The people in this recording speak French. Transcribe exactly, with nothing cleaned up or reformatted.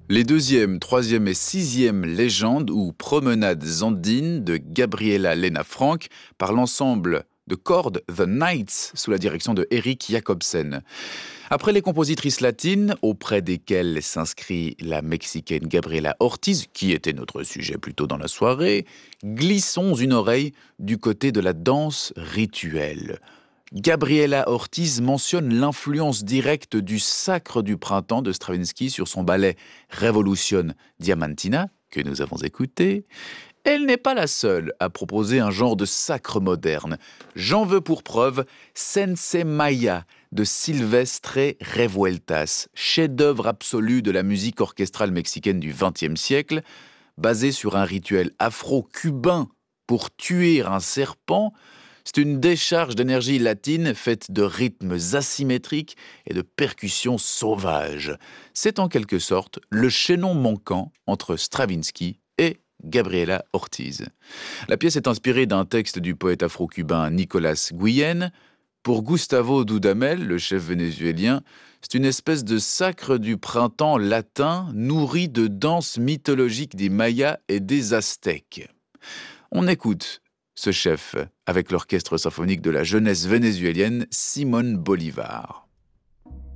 Les deuxième, troisième et sixième légendes ou promenades andines de Gabriela Lena Frank par l'ensemble de cordes The Knights sous la direction de Eric Jacobsen. Après les compositrices latines, auprès desquelles s'inscrit la Mexicaine Gabriela Ortiz, qui était notre sujet plus tôt dans la soirée, glissons une oreille du côté de la danse rituelle. Gabriela Ortiz mentionne l'influence directe du Sacre du printemps de Stravinsky sur son ballet Revolution Diamantina, que nous avons écouté. Elle n'est pas la seule à proposer un genre de sacre moderne. J'en veux pour preuve Sense Maya de Silvestre Revueltas, chef-d'œuvre absolu de la musique orchestrale mexicaine du vingtième siècle, basé sur un rituel afro-cubain pour tuer un serpent. C'est une décharge d'énergie latine faite de rythmes asymétriques et de percussions sauvages. C'est en quelque sorte le chaînon manquant entre Stravinsky et Gabriela Ortiz. La pièce est inspirée d'un texte du poète afro-cubain Nicolas Guillen. Pour Gustavo Dudamel, le chef vénézuélien, c'est une espèce de sacre du printemps latin nourri de danses mythologiques des Mayas et des Aztèques. On écoute ce chef avec l'orchestre symphonique de la jeunesse vénézuélienne Simone Bolivar.